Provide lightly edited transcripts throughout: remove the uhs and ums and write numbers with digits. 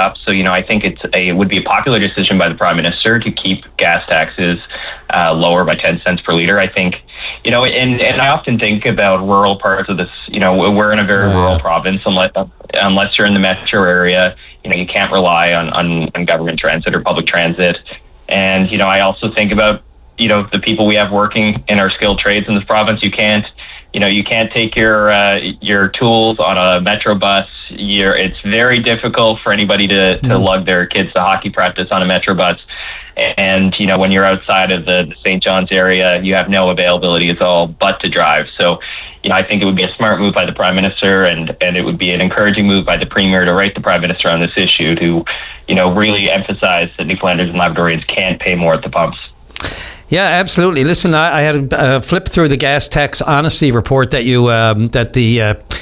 up. So, I think it would be a popular decision by the Prime Minister to keep gas taxes lower by 10 cents per litre. I think, and I often think about rural parts of this. We're in a very rural province. Unless you're in the metro area, you can't rely on government transit or public transit. And, I also think about, the people we have working in our skilled trades in this province. You can't take your tools on a metro bus. It's very difficult for anybody to lug their kids to hockey practice on a metro bus. And, when you're outside of the St. John's area, you have no availability at all but to drive. So, I think it would be a smart move by the Prime Minister, and it would be an encouraging move by the Premier to write the Prime Minister on this issue to, really emphasize that Newfoundlanders and Labradorians can't pay more at the pumps. Yeah, absolutely. Listen, I had a flip through the gas tax honesty report that the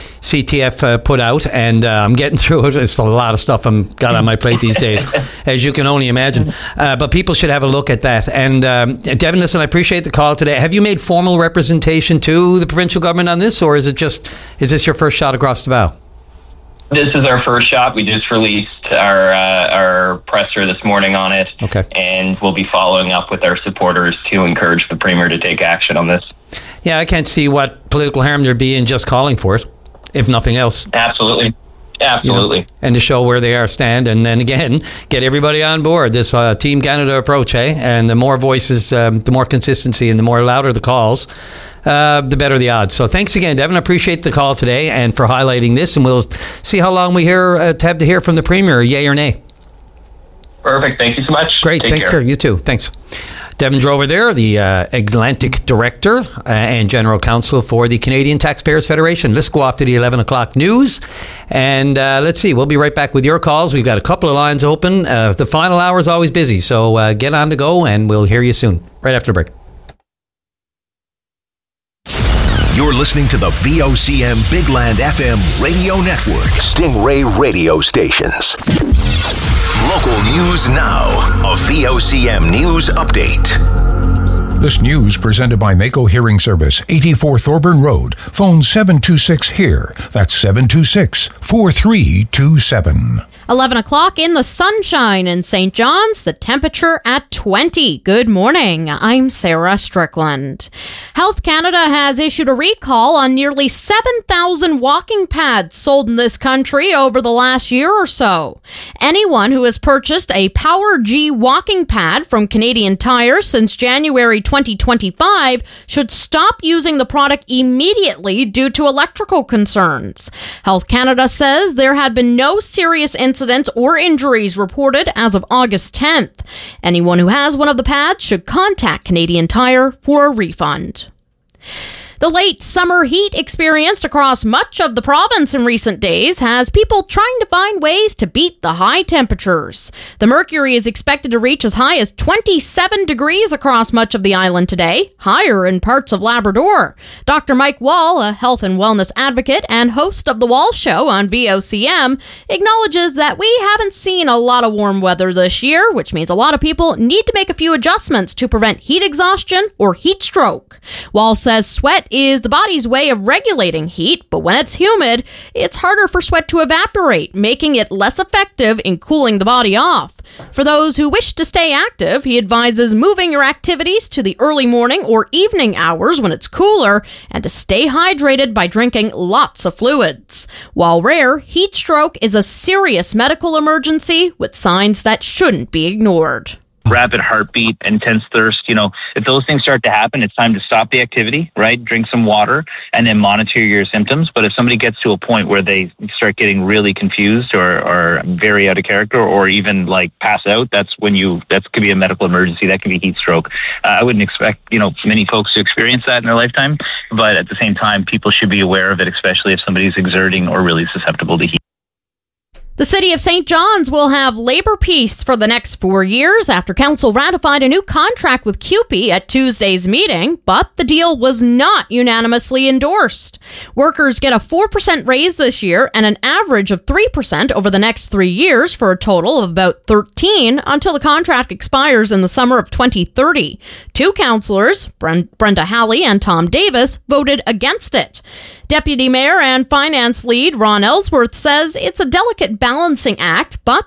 CTF put out, and I'm getting through it. It's a lot of stuff I've got on my plate these days, as you can only imagine. But people should have a look at that. And Devin, listen, I appreciate the call today. Have you made formal representation to the provincial government on this, or is this your first shot across the bow? This is our first shot. We just released our presser this morning on it. Okay. And we'll be following up with our supporters to encourage the Premier to take action on this. Yeah, I can't see what political harm there'd be in just calling for it, if nothing else. Absolutely. And to show where they stand, and then again, get everybody on board this Team Canada approach, And the more voices, the more consistency, and the more louder the calls, the better the odds. So thanks again, Devin. I appreciate the call today and for highlighting this, and we'll see how long we have to hear from the Premier, yay or nay. Perfect. Thank you so much. Great. Take care. You too. Thanks. Devin Drover there, the Atlantic Director and General Counsel for the Canadian Taxpayers Federation. Let's go off to the 11 o'clock news. And let's see, we'll be right back with your calls. We've got a couple of lines open. The final hour is always busy, so get on the go, and we'll hear you soon, right after the break. You're listening to the VOCM Bigland FM radio network. Stingray radio stations. Local news now. A VOCM news update. This news presented by Mako Hearing Service, 84 Thorburn Road. Phone 726-HEAR. That's 726-4327. 11 o'clock in the sunshine in St. John's, the temperature at 20. Good morning. I'm Sarah Strickland. Health Canada has issued a recall on nearly 7,000 walking pads sold in this country over the last year or so. Anyone who has purchased a Power G walking pad from Canadian Tire since January 2025 should stop using the product immediately due to electrical concerns. Health Canada says there had been no serious incidents or injuries reported as of August 10th. Anyone who has one of the pads should contact Canadian Tire for a refund. The late summer heat experienced across much of the province in recent days has people trying to find ways to beat the high temperatures. The mercury is expected to reach as high as 27 degrees across much of the island today, higher in parts of Labrador. Dr. Mike Wall, a health and wellness advocate and host of The Wall Show on VOCM, acknowledges that we haven't seen a lot of warm weather this year, which means a lot of people need to make a few adjustments to prevent heat exhaustion or heat stroke. Wall says sweat is the body's way of regulating heat, but when it's humid, it's harder for sweat to evaporate, making it less effective in cooling the body off. For those who wish to stay active, he advises moving your activities to the early morning or evening hours when it's cooler, and to stay hydrated by drinking lots of fluids. While rare, heat stroke is a serious medical emergency with signs that shouldn't be ignored. Rapid heartbeat, intense thirst, if those things start to happen, it's time to stop the activity, right? Drink some water and then monitor your symptoms. But if somebody gets to a point where they start getting really confused or very out of character or even like pass out, that could be a medical emergency. That could be heat stroke. I wouldn't expect, many folks to experience that in their lifetime. But at the same time, people should be aware of it, especially if somebody's exerting or really susceptible to heat. The City of St. John's will have labor peace for the next 4 years after Council ratified a new contract with CUPE at Tuesday's meeting, but the deal was not unanimously endorsed. Workers get a 4% raise this year and an average of 3% over the next 3 years for a total of about 13% until the contract expires in the summer of 2030. Two councillors, Brenda Halley and Tom Davis, voted against it. Deputy Mayor and Finance Lead Ron Ellsworth says it's a delicate balancing act, but